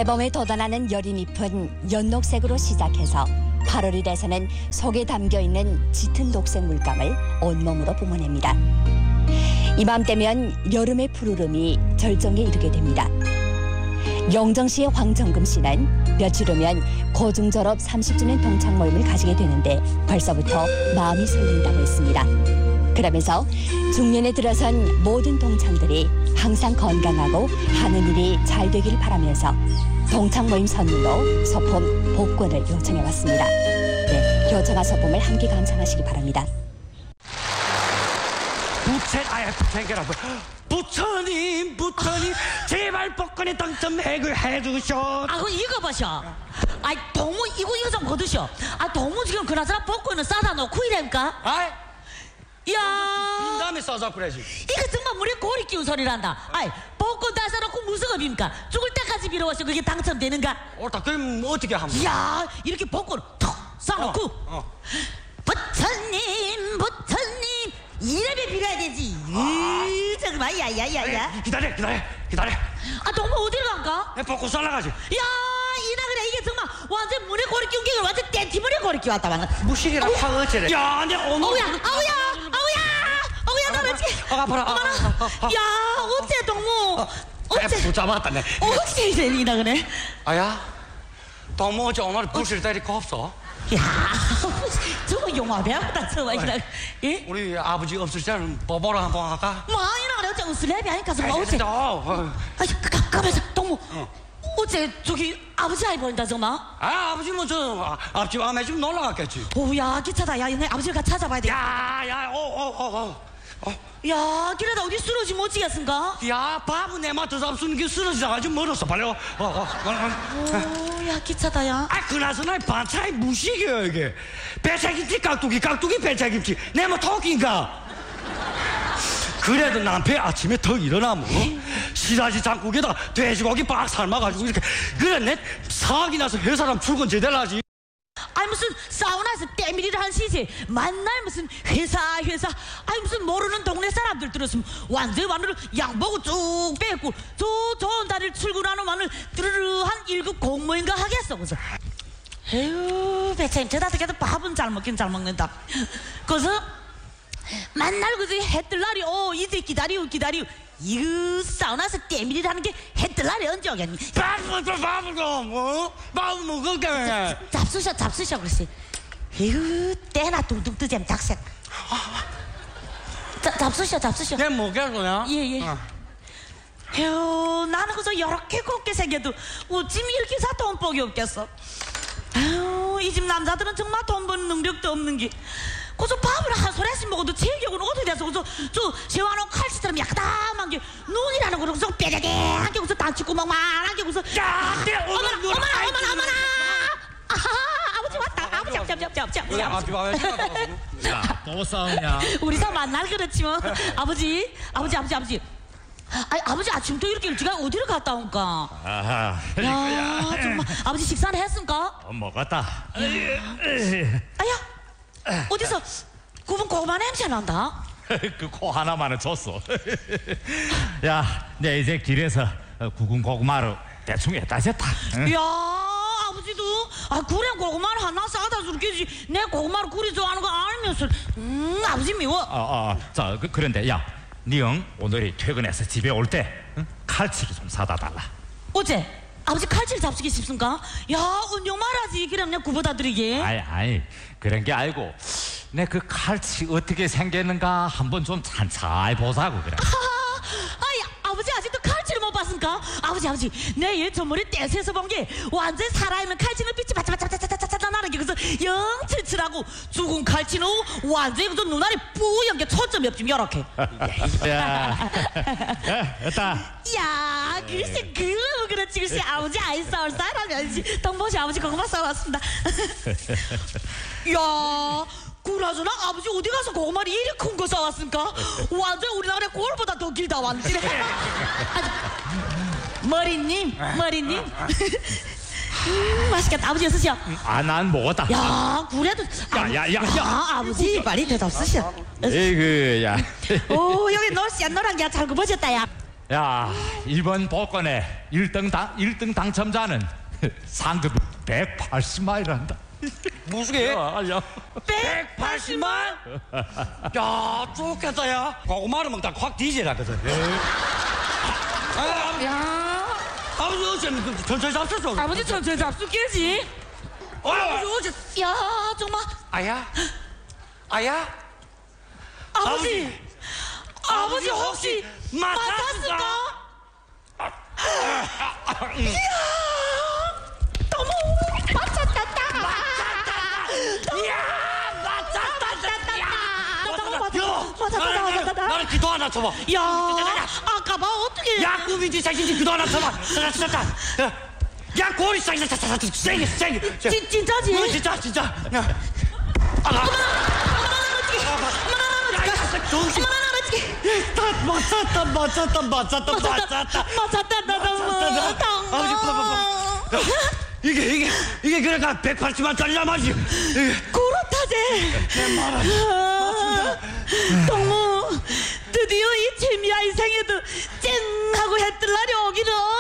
새봄에 돋아나는 여린 잎은 연녹색으로 시작해서 8월이 돼서는 속에 담겨있는 짙은 녹색 물감을 온몸으로 뿜어냅니다. 이맘때면 여름의 푸르름이 절정에 이르게 됩니다. 영정시의 황정금 씨는 며칠 후면 고중 졸업 30주년 동창 모임을 가지게 되는데 벌써부터 마음이 설렌다고 했습니다. 그러면서 중년에 들어선 모든 동창들이 항상 건강하고 하는 일이 잘 되길 바라면서 동창 모임 선물로 소품 복권을 요청해 왔습니다. 네, 요청한 소품을 함께 감상하시기 바랍니다. 부처님 제발 복권에 당첨해 주셔. 아, 이거 보셔. 아이, 동무 이거 좀 거두셔. 아, 동무 지금 그나저나 복권은 싸다 놓고 이래니까. 아이, 야, 빈다음에 싸자 그래지. 이거 정말 물에 고리 끼운 소리란다. 아이, 복권 다 싸놓고 무슨 겁니까? 죽을 때까지 빌어와서 그게 당첨되는가? 옳다. 그럼 어떻게 하면? 야, 이렇게 복권 톡 싸놓고. 부처님 이름에 빌어야 되지. 정말 야야야야. 기다려. 아, 동무 어디로 간가? 내 복권 살라 가지. 야, 이나 그래. 이게 정말 완전 물에 고리 끼운 게 완전 떼티물에 고리 끼웠다 완전. 무식이라 파 어째래. 야, 내 오늘. 아우야, 나 어찌? 아파라. 야, 어째 동무? 어째? 붙잡았다 내. 어째 이래니나 그래? 아야, 동무 어째 오늘 부실 때리고 없어? 야, 저거 영화 배웠다 저거 이나. 예? 우리 아버지 없을 때는 뽀뽀를 한번 할까? 뭐 이나 그래 어째 웃으려비 하니까 정말 어째? 아이, 가면서 동무. 어째 저기 아버지 아이 보인다 정말? 아, 아버지는 저 앞집 아내 집 놀러 갔겠지. 오야 기차다. 야, 내 아버지가 찾아봐야 돼. 야, 야, 그래도 어디 쓰러지면 어찌겠습니까? 야, 바보 내 맛 더 잡수는 게 쓰러지다가 좀 멀었어. 빨리 오, 야, 기차다, 야. 아, 그나저나 반찬이 무식이야 이게. 배차김치 깍두기 배차김치. 내 뭐 토끼인가? 그래도 남편 아침에 더 일어나면 시라지 장국에다 돼지고기 빡 삶아가지고 이렇게. 그래 내 사기 나서 회사람 출근 제대로 하지. 아니 무슨 사우나에서 때밀이를 한 시지 만날 무슨 회사 아니 무슨 모르는 동네 사람들 들었으면 완전히 마늘을 양보고 쭉 빼고 저 좋은 다리를 출근하는 마늘 드르르 한 1급 공무원인가 하겠어. 그래서 에휴 배차임 저다 새끼도 밥은 잘 먹긴 잘 먹는다. 그래서 만날 그저 해뜰 날이 이제 기다리고 이거 사우나에서 때밀이를 하는 게 해뜰 날이 언제 오겠니? 밥을 먹을게. 잡수셔 그랬지. 에휴 때나 둥둥 뜨잼 닭색. 잡수셔. 내 먹겠어요? 예. 에휴 나는 그저 이렇게 곱게 생겨도 어쩜 이렇게 사돈 복이 없겠어. 에휴 이 집 남자들은 정말 돈 버는 능력도 없는 게. 그저 밥을 한 소리씩 먹어도 체격은 어떻게 돼서 그저 저 세워놓은 칼치처럼 약다만 게 눈이라는 거로 그저 뼈대대한 게 그저 단치구멍만한 게 그저. 야, 어머나. 아버지 왔다. 아버지 앞. 야, 또 싸우냐? 우리가 만날 그렇지 뭐. 아버지. 아니, 아버지 아침부터 이렇게 일찍 어디로 갔다 온가? 아하. 야, 정말 아버지 식사는 했습니까? 먹었다. 아야, 어디서 구분 고구마 냄새 난다. 그 코 하나만은 줬어. 야, 내 이제 길에서 구운 고구마로 대충 했다 졌다. 야, 아버지도 그래 고구마를 하나 싸다 줄게지. 내 고구마를 그리 좋아하는 거 알면서 아버지 미워. 자, 그런데 야, 니 형 오늘이 퇴근해서 집에 올 때 칼치기 좀 사다 달라. 어째? 아버지 칼질 잡수기 싶습니까? 야, 은영 말하지. 그럼 내가 구보다 드리게. 아이, 그런 게 아니고 내 그 칼치 어떻게 생겼는가 한번 좀 찬찬히 보자고 그래. 아버지 아직도 칼질을 못 봤습니까? 아버지 내 얘 저머리 떼서에서 본 게 완전 살아있는 칼치는 빛이 바짝바짝 나는 게 그래서 영 칠칠하고 죽은 칼치는 완전히 그저 눈알이 뿌연 게 초점이 없지 이렇게. 야, 됐다. 야, 글쎄 그렇지 아버지 아이 싸울 사람이지. 동보시 아버지 고구마 싸왔습니다. 야, 그나저나 아버지 어디 가서 고구마를 이리 큰 거 싸왔습니까? 완전 우리나라의 골보다 더 길다 완전. 머리님. 맛있겠다. 아버지 쓰셔. 난 먹었다. 야, 그래도. 야. 아버지 빨리 대답 쓰셔. 에이그 야. 오, 여기 노란 게 잘 굽어졌다 야. 야, 이번 복권에 1등 당첨자는 상금이 180만이란다. 무수게? 알려. 180만? 야, 좋겠다, 야. 고구마를 먹다 확 뒤지라, 그죠? 아버지, 어째 천천히 잡수어. 아버지 천천히 잡수겠지. 아버지 어제 야 정말 아야? 아야? 아버지 혹시 맞았을까? 이야 너무 맞았다. 이야, 맞았다. 맞았다. 나는 기도 하나 쳐봐. 야 아까 봐 어떻게? 야, 꿈이지, 자신지 기도 하나 쳐봐. 진짜. 야, 고리 세게. 진짜지? 진짜. 야. 야, 정신. 맞았다. 아버지, 봐봐. 이게 그러니까 180만짜리란 말이지. 그렇다제. 내 말은 동무 드디어 이 재미야 인생에도 쨍하고 해뜰 날이 오기를.